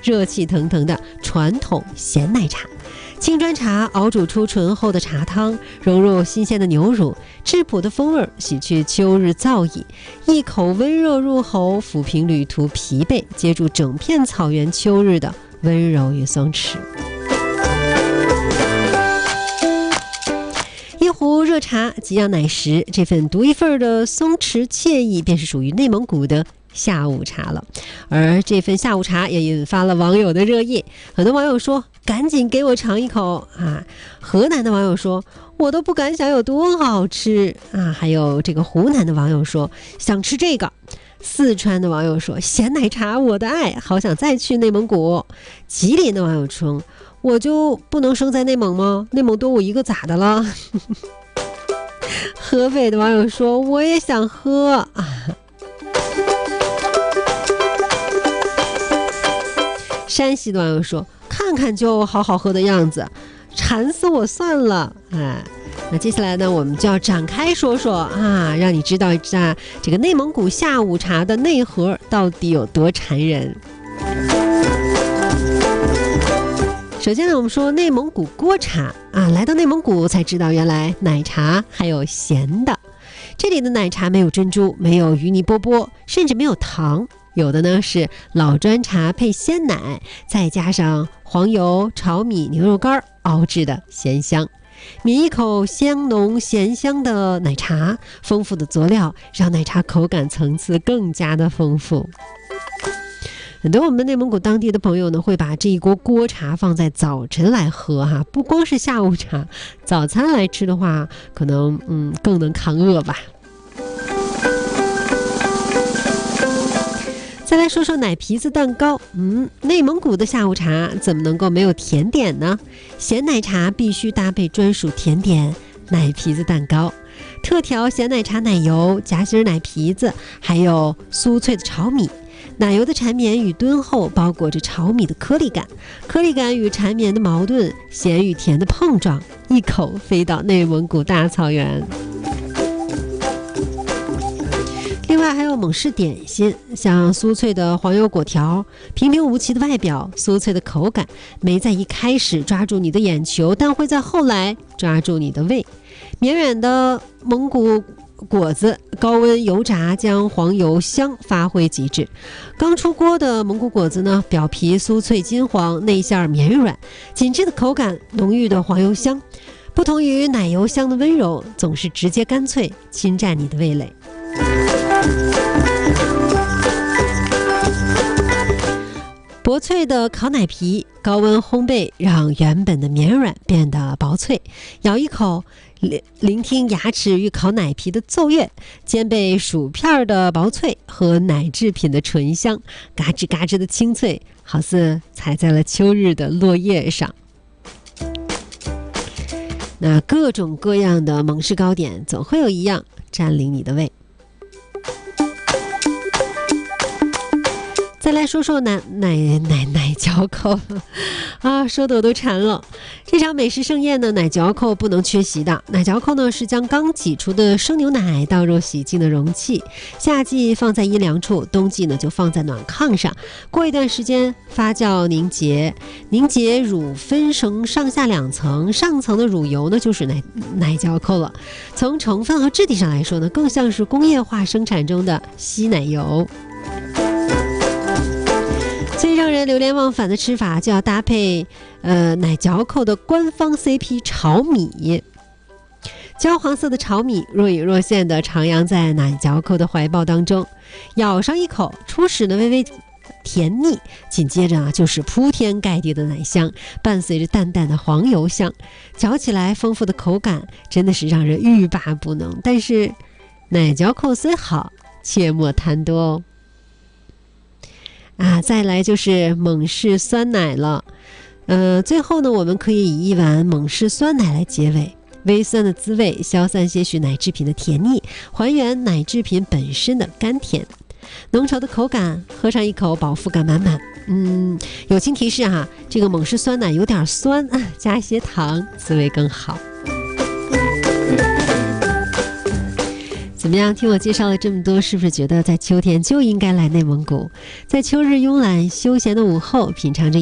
热气腾腾的传统咸奶茶。青砖茶熬煮出醇厚的茶汤，融入新鲜的牛乳，质朴的风味洗去秋日燥意，一口温热入喉，抚平旅途疲惫，接住整片草原秋日的温柔与松弛。一壶热茶，几样奶食，这份独一份的松弛惬意，便是属于内蒙古的下午茶了。而这份下午茶也引发了网友的热议，很多网友说赶紧给我尝一口啊！河南的网友说我都不敢想有多好吃啊！还有这个湖南的网友说想吃这个。四川的网友说咸奶茶我的爱，好想再去内蒙古。吉林的网友说我就不能生在内蒙吗？内蒙多我一个咋的了？河北的网友说我也想喝啊。山西的网友说看看就好好喝的样子，馋死我算了。那接下来呢，我们就要展开说说啊，让你知道一下这个内蒙古下午茶的内核到底有多馋人。首先呢，我们说内蒙古锅茶啊，来到内蒙古才知道原来奶茶还有咸的。这里的奶茶没有珍珠，没有芋泥波波，甚至没有糖，有的呢是老砖茶配鲜奶，再加上黄油、炒米、牛肉干熬制的咸香。抿一口香浓咸香的奶茶，丰富的佐料让奶茶口感层次更加的丰富。很多我们内蒙古当地的朋友呢，会把这一锅锅茶放在早晨来喝哈，不光是下午茶，早餐来吃的话，可能更能抗饿吧。再来说说奶皮子蛋糕，内蒙古的下午茶怎么能够没有甜点呢？咸奶茶必须搭配专属甜点奶皮子蛋糕，特调咸奶茶奶油、夹心奶皮子，还有酥脆的炒米。奶油的缠绵与敦厚包裹着炒米的颗粒感，颗粒感与缠绵的矛盾，咸与甜的碰撞，一口飞到内蒙古大草原。另外还有蒙氏点心，像酥脆的黄油果条，平平无奇的外表，酥脆的口感，没在一开始抓住你的眼球，但会在后来抓住你的胃。绵软的蒙古果子高温油炸，将黄油香发挥极致。刚出锅的蒙古果子呢，表皮酥脆金黄，内馅绵软，紧致的口感，浓郁的黄油香，不同于奶油香的温柔，总是直接干脆，侵占你的味蕾。薄脆的烤奶皮，高温烘焙让原本的绵软变得薄脆，咬一口，聆听牙齿与烤奶皮的奏乐，兼备薯片的薄脆和奶制品的醇香，嘎吱嘎吱的清脆，好似踩在了秋日的落叶上。那各种各样的蒙氏糕点，总会有一样占领你的胃。再来说说奶嚼扣啊，说的我都馋了。这场美食盛宴呢，奶嚼扣不能缺席的。奶嚼扣呢是将刚挤出的生牛奶倒入洗净的容器，夏季放在阴凉处，冬季呢就放在暖炕上，过一段时间发酵凝结，乳分成上下两层，上层的乳油呢就是奶嚼扣了。从成分和质地上来说呢，更像是工业化生产中的稀奶油。最让人流连忘返的吃法就要搭配奶嚼扣的官方 CP 炒米。焦黄色的炒米若隐若现地徜徉在奶嚼扣的怀抱当中，咬上一口，初始的微微甜腻，紧接着就是铺天盖地的奶香，伴随着淡淡的黄油香，嚼起来丰富的口感真的是让人欲罢不能。但是奶嚼扣虽好，切莫贪多哦。再来就是蒙氏酸奶了。最后呢，我们可以以一碗蒙氏酸奶来结尾。微酸的滋味消散些许奶制品的甜腻，还原奶制品本身的甘甜。浓稠的口感，喝上一口饱腹感满满。友情提示哈，这个蒙氏酸奶有点酸，加些糖滋味更好。 怎么样？听我介绍了这么多，是不是觉得在秋天就应该来内蒙古，在秋日慵懒休闲的午后，品尝着